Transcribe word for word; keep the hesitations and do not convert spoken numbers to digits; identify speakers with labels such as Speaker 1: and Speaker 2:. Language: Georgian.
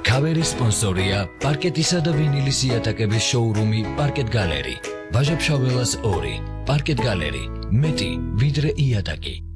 Speaker 1: ქავერის სპონსორია პარკეტისა და ვინილის იატაკების შოურუმი პარკეტ გალერი. ვაჟა-ფშაველას ორი. პარკეტ გალერი. მეტი ვიდრე იატაკი.